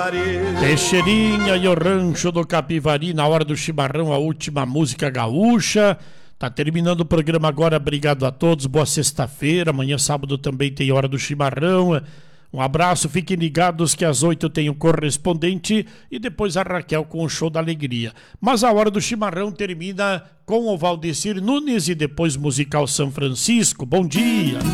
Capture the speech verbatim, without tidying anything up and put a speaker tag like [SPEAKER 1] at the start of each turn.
[SPEAKER 1] Teixeirinha e o Rancho do Capivari, na hora do chimarrão, a última música gaúcha. Tá terminando o programa agora, obrigado a todos, boa sexta-feira, amanhã sábado também tem hora do chimarrão. Um abraço, fiquem ligados que às oito tem o correspondente e depois a Raquel com o show da alegria. Mas a hora do chimarrão termina com o Valdecir Nunes e depois musical São Francisco. Bom dia!